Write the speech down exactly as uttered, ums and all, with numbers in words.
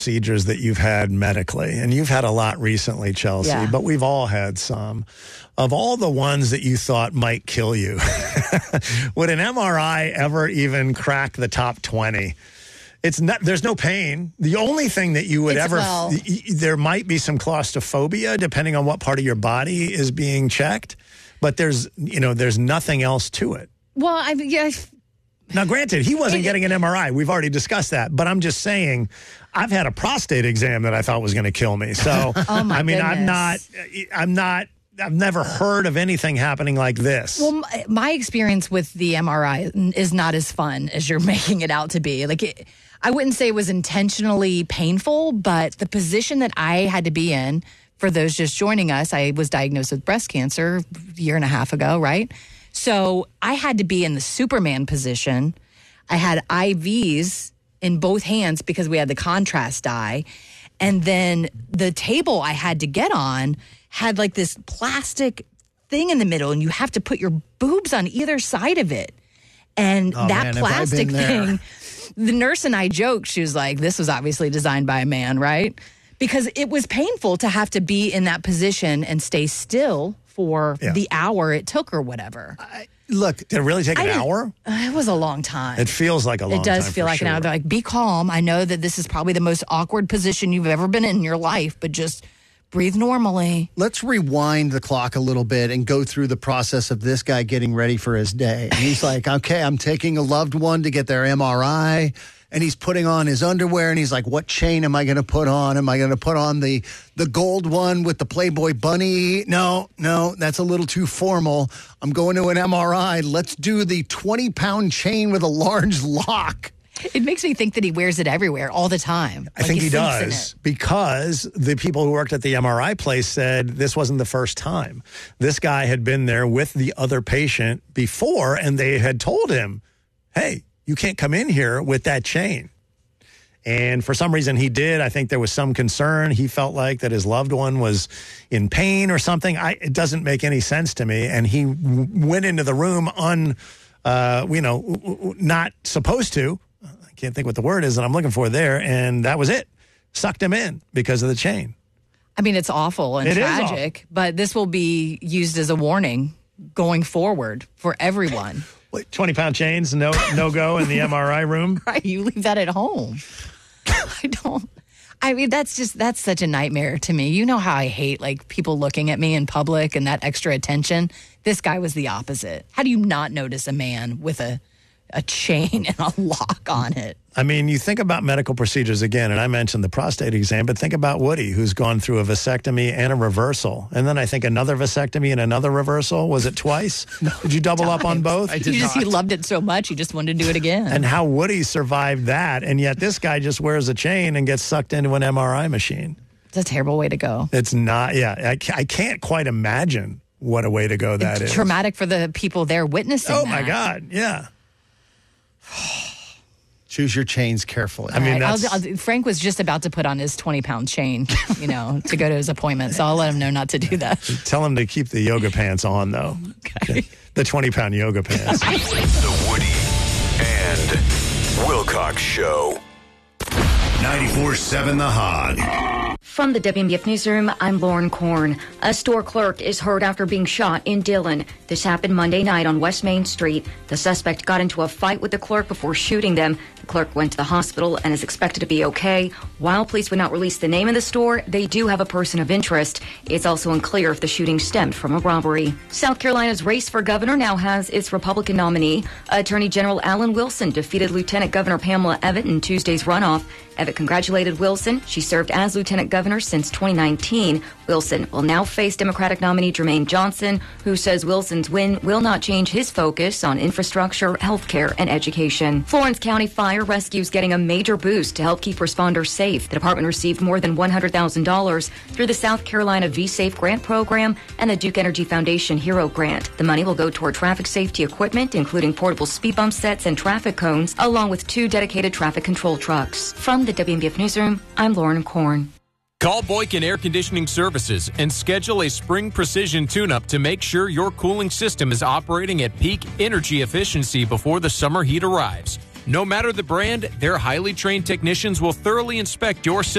procedures that you've had medically, and you've had a lot recently, Chelsea, Yeah. but we've all had some. Of all the ones that you thought might kill you, would an M R I ever even crack the top twenty? It's not. There's no pain. The only thing that you would It's ever, well- y- y- there might be some claustrophobia depending on what part of your body is being checked, but there's, you know, there's nothing else to it. Well, I yeah. Now, granted, he wasn't It- getting an M R I. We've already discussed that. But I'm just saying, I've had a prostate exam that I thought was going to kill me. So, Oh, my I mean, I'm not, goodness. I'm not, I've never heard of anything happening like this. Well, my, my experience with the M R I is not as fun as you're making it out to be. Like, it, I wouldn't say it was intentionally painful, but the position that I had to be in, for those just joining us, I was diagnosed with breast cancer a year and a half ago, right? So I had to be in the Superman position. I had I Vs in both hands because we had the contrast dye. And then the table I had to get on had like this plastic thing in the middle, and you have to put your boobs on either side of it. And Oh, that man, have I plastic been there. thing, the nurse and I joked, she was like, this was obviously designed by a man, right? Because it was painful to have to be in that position and stay still for Yeah. the hour it took or whatever. Look, Did it really take I an didn't- hour? Uh, It was a long time. It feels like a long It does time feel for like an hour. sure. They're like, be calm. I know that this is probably the most awkward position you've ever been in in your life, but just breathe normally. let's rewind the clock a little bit and go through the process of this guy getting ready for his day. And he's like, okay, I'm taking a loved one to get their M R I. And he's putting on his underwear, and he's like, what chain am I going to put on? Am I going to put on the the gold one with the Playboy bunny? No, no, that's a little too formal. I'm going to an M R I. Let's do the twenty-pound chain with a large lock. It makes me think that he wears it everywhere all the time. I Like think he, sleeps in does it. because the people who worked at the M R I place said this wasn't the first time. This guy had been there with the other patient before, and they had told him, hey, you can't come in here with that chain. And for some reason he did. I think there was some concern. He felt like that his loved one was in pain or something. I, it doesn't make any sense to me. And he w- went into the room un, uh, you know, w- w- not supposed to. I can't think what the word is that I'm looking for there. And that was it. Sucked him in because of the chain. I mean, it's awful and It is tragic, but this will be used as a warning going forward for everyone. twenty-pound chains, no no go in the M R I room. Right, you leave that at home. I don't. I mean, that's just that's such a nightmare to me. You know how I hate like people looking at me in public and that extra attention. This guy was the opposite. How do you not notice a man with a a chain and a lock on it? I mean, you think about medical procedures again, and I mentioned the prostate exam, but think about Woody, who's gone through a vasectomy and a reversal. And then I think another vasectomy and another reversal. Was it twice? No, did you double up on both? I You did just not. he loved it so much, he just wanted to do it again. And how Woody survived that, and yet this guy just wears a chain and gets sucked into an M R I machine. It's a terrible way to go. It's not, yeah, I, ca- I can't quite imagine what a way to go that It's is. traumatic for the people there witnessing Oh, that. my God, yeah. Choose your chains carefully. I mean, All right, that's... I'll, I'll, Frank was just about to put on his twenty-pound chain, you know, to go to his appointment. So I'll let him know not to do that. Tell him to keep the yoga pants on, though. Okay. The twenty-pound yoga pants. The Woody and Wilcox Show. ninety-four seven The Hog. From the W M B F Newsroom, I'm Lauren Korn. A store clerk is hurt after being shot in Dillon. This happened Monday night on West Main Street. The suspect got into a fight with the clerk before shooting them. The clerk went to the hospital and is expected to be okay. While police would not release the name of the store, they do have a person of interest. It's also unclear if the shooting stemmed from a robbery. South Carolina's race for governor now has its Republican nominee. Attorney General Alan Wilson defeated Lieutenant Governor Pamela Evett in Tuesday's runoff. Evett congratulated Wilson. She served as lieutenant governor since twenty nineteen. Wilson will now face Democratic nominee Jermaine Johnson, who says Wilson's win will not change his focus on infrastructure, health care, and education. Florence County Fire Rescue is getting a major boost to help keep responders safe. The department received more than one hundred thousand dollars through the South Carolina V-Safe grant program and the Duke Energy Foundation Hero Grant. The money will go toward traffic safety equipment, including portable speed bump sets and traffic cones, along with two dedicated traffic control trucks. From the W M B F Newsroom, I'm Lauren Korn. Call Boykin Air Conditioning Services and schedule a spring precision tune-up to make sure your cooling system is operating at peak energy efficiency before the summer heat arrives. No matter the brand, their highly trained technicians will thoroughly inspect your system